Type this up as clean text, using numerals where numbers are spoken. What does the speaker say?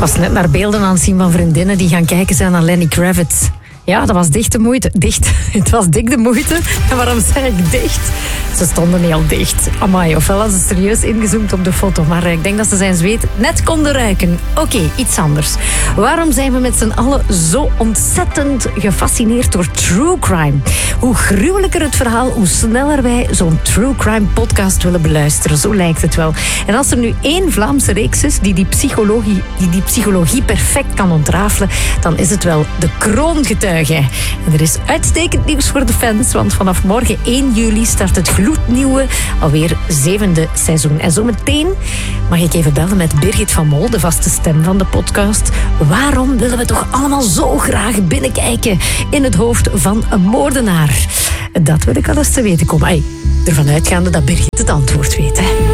was net naar beelden aan het zien van vriendinnen die gaan kijken zijn naar Lenny Kravitz. Ja, dat was dicht de moeite. Dicht. Het was dik de moeite. En waarom zeg ik dicht? Ze stonden heel dicht. Amai, ofwel hadden ze serieus ingezoomd op de foto. Maar ik denk dat ze zijn zweet net konden ruiken. Oké, iets anders. Waarom zijn we met z'n allen zo ontzettend gefascineerd door true crime? Hoe gruwelijker het verhaal, hoe sneller wij zo'n true crime podcast willen beluisteren. Zo lijkt het wel. En als er nu één Vlaamse reeks is die psychologie perfect kan ontrafelen, dan is het wel De Kroongetuige. En er is uitstekend nieuws voor de fans, want vanaf morgen 1 juli start het gloednieuwe, alweer 7e seizoen. En zometeen mag ik even bellen met Birgit van Mol, de vaste stem van de podcast. Waarom willen we toch allemaal zo graag binnenkijken in het hoofd van een moordenaar? Dat wil ik wel eens te weten komen. Ervan uitgaande dat Birgit het antwoord weet, hè.